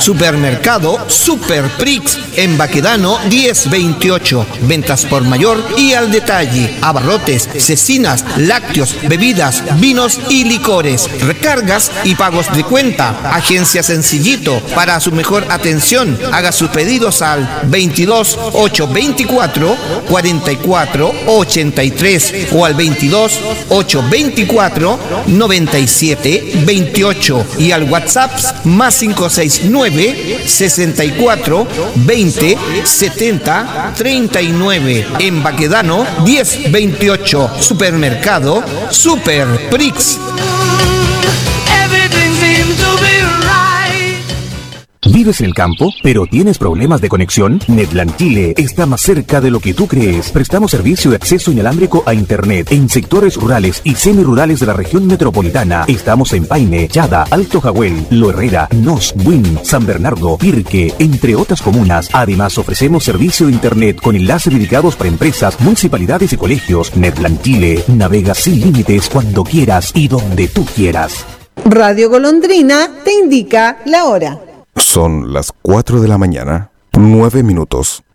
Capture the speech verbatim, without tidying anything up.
Supermercado Super Prix en Baquedano diez veintiocho. Ventas por mayor y al detalle. Abarrotes, cecinas, lácteos, bebidas, vinos y licores. Recargas y pagos de cuenta. Agencia Sencillito. Para su mejor atención, haga sus pedidos al veintidós ochocientos veinticuatro cuarenta y cuatro ochenta y tres o al veintidós ochocientos veinticuatro noventa y siete veintiocho y al WhatsApp más cinco seis nueve sesenta y cuatro veinte setenta treinta y nueve. En Baquedano diez veintiocho. Supermercado Super Prix. ¿Vives en el campo, pero tienes problemas de conexión? Netland Chile está más cerca de lo que tú crees. Prestamos servicio de acceso inalámbrico a Internet en sectores rurales y semirurales de la región metropolitana. Estamos en Paine, Chada, Alto Jahuel, Lo Herrera, Nos, Buin, San Bernardo, Pirque, entre otras comunas. Además, ofrecemos servicio de Internet con enlaces dedicados para empresas, municipalidades y colegios. Netland Chile. Navega sin límites cuando quieras y donde tú quieras. Radio Golondrina te indica la hora. Son las cuatro de la mañana, nueve minutos.